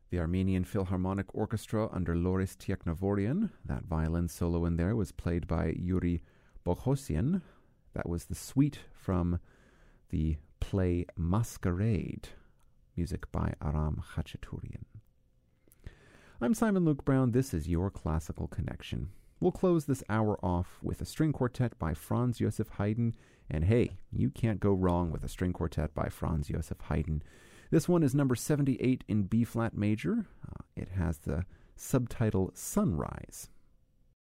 The Armenian Philharmonic Orchestra under Loris Tieknavorian. That violin solo in there was played by Yuri Boghosian. That was the suite from the play Masquerade, music by Aram Khachaturian. I'm Simon Luke Brown. This is your Classical Connection. We'll close this hour off with a string quartet by Franz Joseph Haydn. And hey, you can't go wrong with a string quartet by Franz Joseph Haydn. This one is number 78 in B-flat major. It has the subtitle Sunrise.